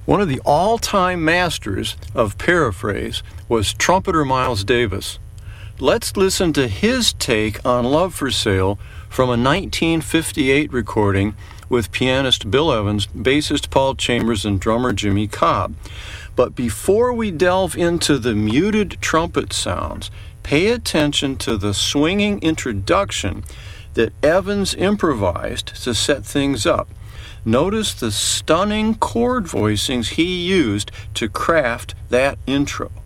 One of the all-time masters of paraphrase was trumpeter Miles Davis. Let's listen to his take on Love for Sale from a 1958 recording with pianist Bill Evans, bassist Paul Chambers, and drummer Jimmy Cobb. But before we delve into the muted trumpet sounds, pay attention to the swinging introduction that Evans improvised to set things up. Notice the stunning chord voicings he used to craft that intro.